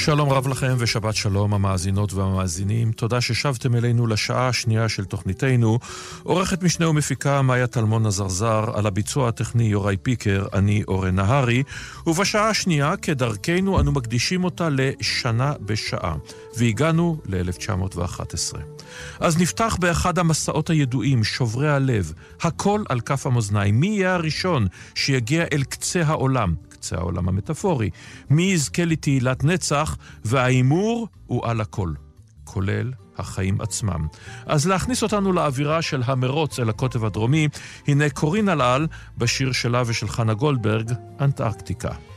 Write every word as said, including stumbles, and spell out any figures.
שלום רב לכם ושבת שלום המאזינות והמאזינים. תודה ששבתם אלינו לשעה השנייה של תוכניתנו. עורכת משנה ומפיקה מאיה טלמון הזרזר, על הביצוע הטכני יוראי פיקר, אני אורן נהרי. ובשעה השנייה, כדרכנו, אנו מקדישים אותה לשנה בשעה. והגענו ל-אלף תשע מאות ואחת עשרה. אז נפתח באחד המסעות הידועים, שוברי הלב. הכל על כף המאזניים. מי יהיה הראשון שיגיע אל קצה העולם? קצה העולם המטאפורי. מי יזכה לתהילת נצח, והאימור הוא על הכל, כולל החיים עצמם. אז להכניס אותנו לאווירה של המרוץ אל הקוטב הדרומי, הנה קורין אלעל בשיר שלה ושל חנה גולדברג, אנטארקטיקה.